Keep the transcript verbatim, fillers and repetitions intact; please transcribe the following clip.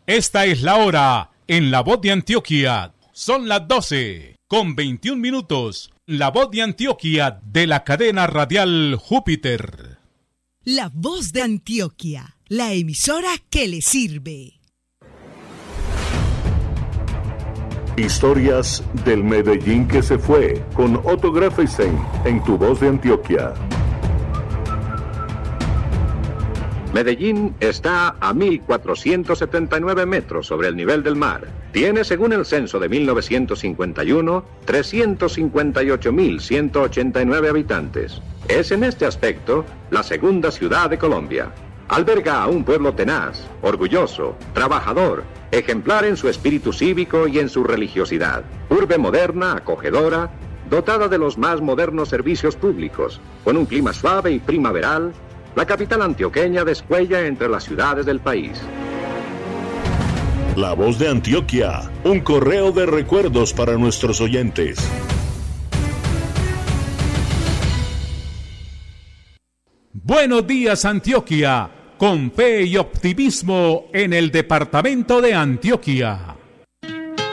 Esta es la hora en La Voz de Antioquia. Son las doce con veintiún minutos. La Voz de Antioquia de la cadena radial Júpiter. La Voz de Antioquia, la emisora que le sirve. Historias del Medellín que se fue, con Otto Grafeisen en Tu Voz de Antioquia. Medellín está a mil cuatrocientos setenta y nueve metros sobre el nivel del mar. Tiene, según el censo de mil novecientos cincuenta y uno, trescientos cincuenta y ocho mil ciento ochenta y nueve habitantes. Es en este aspecto la segunda ciudad de Colombia. Alberga a un pueblo tenaz, orgulloso, trabajador, ejemplar en su espíritu cívico y en su religiosidad. Urbe moderna, acogedora, dotada de los más modernos servicios públicos, con un clima suave y primaveral, la capital antioqueña descuella entre las ciudades del país. La Voz de Antioquia, un correo de recuerdos para nuestros oyentes. Buenos días, Antioquia, con fe y optimismo en el departamento de Antioquia.